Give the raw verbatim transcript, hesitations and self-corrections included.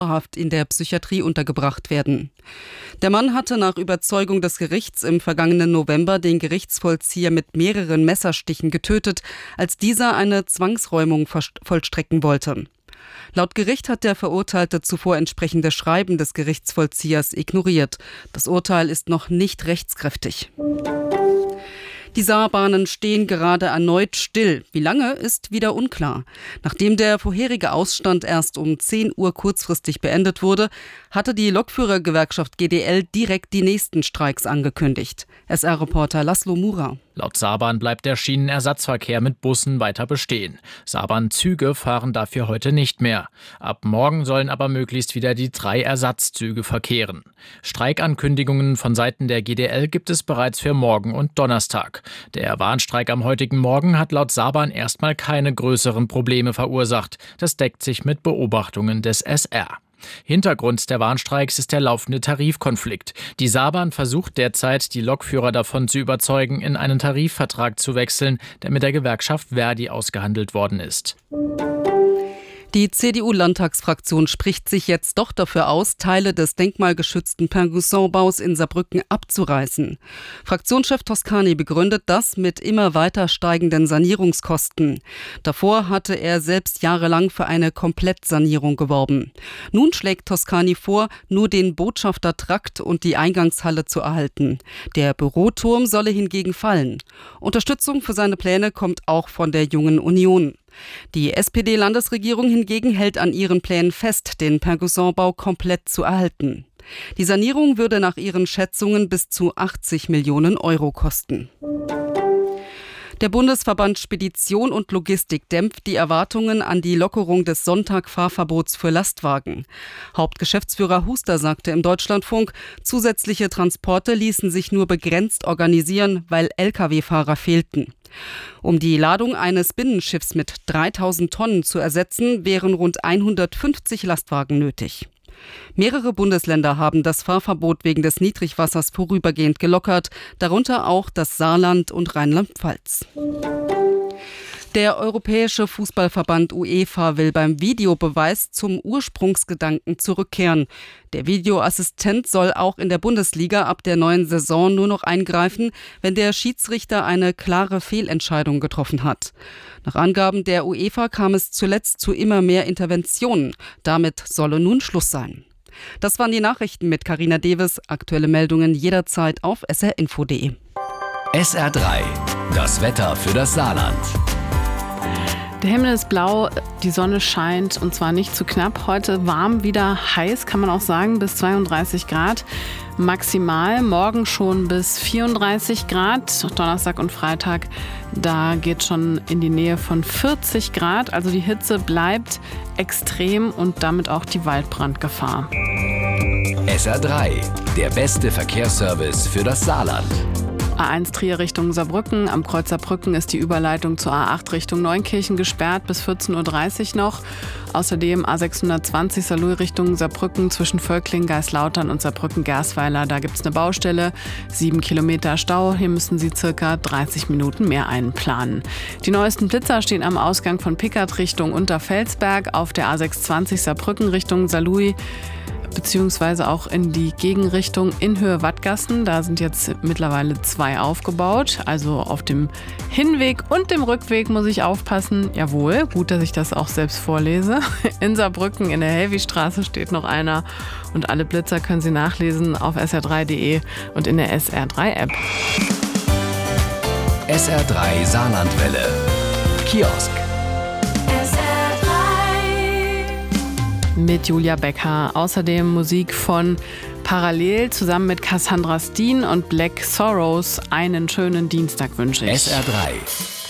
Haft in der Psychiatrie untergebracht werden. Der Mann hatte nach Überzeugung des Gerichts im vergangenen November den Gerichtsvollzieher mit mehreren Messerstichen getötet, als dieser eine Zwangsräumung vollstrecken wollte. Laut Gericht hat der Verurteilte zuvor entsprechende Schreiben des Gerichtsvollziehers ignoriert. Das Urteil ist noch nicht rechtskräftig. Die Saarbahnen stehen gerade erneut still. Wie lange, ist wieder unklar. Nachdem der vorherige Ausstand erst um zehn Uhr kurzfristig beendet wurde, hatte die Lokführergewerkschaft G D L direkt die nächsten Streiks angekündigt. S R-Reporter Laszlo Mura. Laut Saarbahn bleibt der Schienenersatzverkehr mit Bussen weiter bestehen. Saarbahn-Züge fahren dafür heute nicht mehr. Ab morgen sollen aber möglichst wieder die drei Ersatzzüge verkehren. Streikankündigungen von Seiten der G D L gibt es bereits für morgen und Donnerstag. Der Warnstreik am heutigen Morgen hat laut Saarbahn erstmal keine größeren Probleme verursacht. Das deckt sich mit Beobachtungen des S R. Hintergrund der Warnstreiks ist der laufende Tarifkonflikt. Die Saarbahn versucht derzeit, die Lokführer davon zu überzeugen, in einen Tarifvertrag zu wechseln, der mit der Gewerkschaft Verdi ausgehandelt worden ist. Die C D U-Landtagsfraktion spricht sich jetzt doch dafür aus, Teile des denkmalgeschützten Pingusson-Baus in Saarbrücken abzureißen. Fraktionschef Toscani begründet das mit immer weiter steigenden Sanierungskosten. Davor hatte er selbst jahrelang für eine Komplettsanierung geworben. Nun schlägt Toscani vor, nur den Botschaftertrakt und die Eingangshalle zu erhalten. Der Büroturm solle hingegen fallen. Unterstützung für seine Pläne kommt auch von der Jungen Union. Die S P D-Landesregierung hingegen hält an ihren Plänen fest, den Pingusson-Bau komplett zu erhalten. Die Sanierung würde nach ihren Schätzungen bis zu achtzig Millionen Euro kosten. Der Bundesverband Spedition und Logistik dämpft die Erwartungen an die Lockerung des Sonntagfahrverbots für Lastwagen. Hauptgeschäftsführer Huster sagte im Deutschlandfunk, zusätzliche Transporte ließen sich nur begrenzt organisieren, weil L K W-Fahrer fehlten. Um die Ladung eines Binnenschiffs mit dreitausend Tonnen zu ersetzen, wären rund hundertfünfzig Lastwagen nötig. Mehrere Bundesländer haben das Fahrverbot wegen des Niedrigwassers vorübergehend gelockert, darunter auch das Saarland und Rheinland-Pfalz. Der Europäische Fußballverband UEFA will beim Videobeweis zum Ursprungsgedanken zurückkehren. Der Videoassistent soll auch in der Bundesliga ab der neuen Saison nur noch eingreifen, wenn der Schiedsrichter eine klare Fehlentscheidung getroffen hat. Nach Angaben der UEFA kam es zuletzt zu immer mehr Interventionen. Damit solle nun Schluss sein. Das waren die Nachrichten mit Carina Deves. Aktuelle Meldungen jederzeit auf s r info punkt d e. S R drei, das Wetter für das Saarland. Der Himmel ist blau, die Sonne scheint und zwar nicht zu knapp. Heute warm, wieder heiß, kann man auch sagen, bis zweiunddreißig Grad maximal. Morgen schon bis vierunddreißig Grad. Donnerstag und Freitag, da geht schon in die Nähe von vierzig Grad. Also die Hitze bleibt extrem und damit auch die Waldbrandgefahr. S R drei, der beste Verkehrsservice für das Saarland. A eins Trier Richtung Saarbrücken. Am Kreuz Saarbrücken ist die Überleitung zur A acht Richtung Neunkirchen gesperrt bis vierzehn Uhr dreißig noch. Außerdem A sechshundertzwanzig Saarlouis Richtung Saarbrücken zwischen Völkling, Geislautern und Saarbrücken-Gersweiler. Da gibt es eine Baustelle. Sieben Kilometer Stau. Hier müssen Sie circa dreißig Minuten mehr einplanen. Die neuesten Blitzer stehen am Ausgang von Pickert Richtung Unterfelsberg, auf der A sechshundertzwanzig Saarbrücken Richtung Saarlouis, beziehungsweise auch in die Gegenrichtung in Höhe Wattgassen. Da sind jetzt mittlerweile zwei aufgebaut. Also auf dem Hinweg und dem Rückweg muss ich aufpassen. Jawohl, gut, dass ich das auch selbst vorlese. In Saarbrücken in der Helwigstraße steht noch einer. Und alle Blitzer können Sie nachlesen auf s r drei punkt d e und in der S R drei App. S R drei Saarlandwelle. Kiosk. Mit Julia Becker. Außerdem Musik von Parallel zusammen mit Cassandra Steen und Black Sorrows. Einen schönen Dienstag wünsche ich. S R drei.